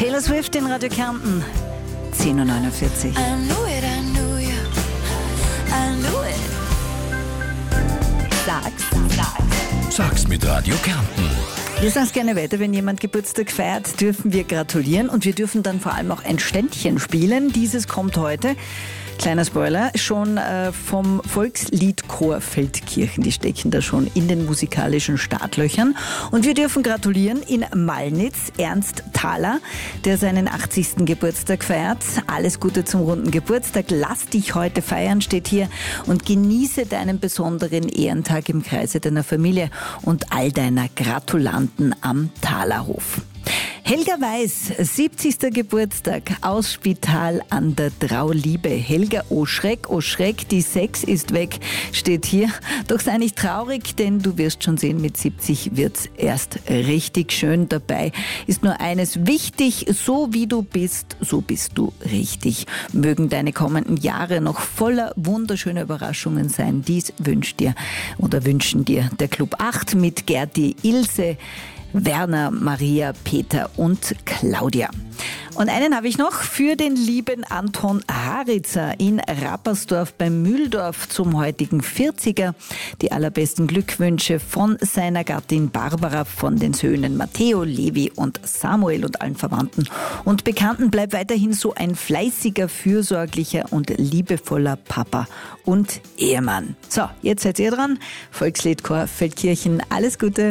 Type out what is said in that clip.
Taylor Swift in Radio Kärnten, 10.49 Uhr. Sag's mit Radio Kärnten. Wir sagen es gerne weiter, wenn jemand Geburtstag feiert, dürfen wir gratulieren und wir dürfen dann vor allem auch ein Ständchen spielen. Dieses kommt heute, kleiner Spoiler, schon vom Volksliedchor Feldkirchen. Die stecken da schon in den musikalischen Startlöchern. Und wir dürfen gratulieren in Malnitz Ernst Thaler, der seinen 80. Geburtstag feiert. Alles Gute zum runden Geburtstag. Lass dich heute feiern, steht hier. Und genieße deinen besonderen Ehrentag im Kreise deiner Familie und all deiner Gratulanten am Thalerhof. Helga Weiß, 70. Geburtstag aus Spital an der Trauliebe. Helga, oh Schreck, die 6 ist weg, steht hier. Doch sei nicht traurig, denn du wirst schon sehen, mit 70 wird's erst richtig schön. Dabei ist nur eines wichtig: so wie du bist, so bist du richtig. Mögen deine kommenden Jahre noch voller wunderschöner Überraschungen sein. Dies wünschen dir der Club 8 mit Gerti, Ilse, Werner, Maria, Peter und Claudia. Und einen habe ich noch für den lieben Anton Haritzer in Rappersdorf beim Mühldorf zum heutigen 40er. Die allerbesten Glückwünsche von seiner Gattin Barbara, von den Söhnen Matteo, Levi und Samuel und allen Verwandten und Bekannten. Bleib weiterhin so ein fleißiger, fürsorglicher und liebevoller Papa und Ehemann. So, jetzt seid ihr dran. Volksliedchor Feldkirchen, alles Gute.